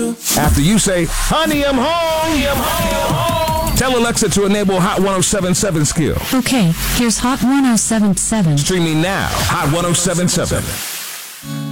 After you say, honey, I'm home. Tell Alexa to enable Hot 1077 skill. Okay, here's Hot 1077. Streaming now, Hot 1077.